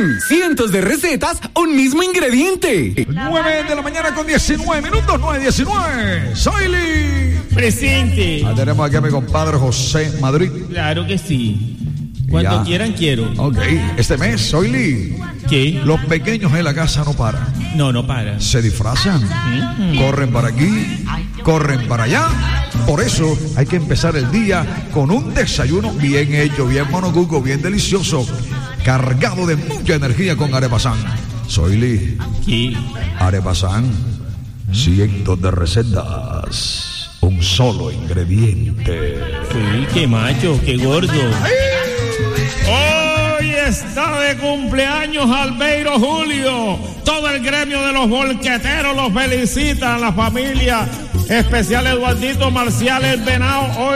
Arepasan, cientos de recetas, un mismo ingrediente. 9 de la mañana con 19 minutos, 9:19. Soyli. Presente. Tenemos aquí a mi compadre José Madrid. Claro que sí. Cuando Ya. quieran, quiero. Ok, este mes, Soyli, ¿Qué? los pequeños en la casa no paran. No para. Se disfrazan, corren para aquí, corren para allá. Por eso hay que empezar el día con un desayuno bien hecho, bien monocuco, bien delicioso, cargado de mucha energía con Arepasan. Soyli, ¿Qué? Arepasan, cientos de recetas, un solo ingrediente. Sí, qué macho, qué gordo. Hoy está de cumpleaños Albeiro Julio. Todo el gremio de los volqueteros los felicita. La familia especial Eduardito Marcial El Venao. Hoy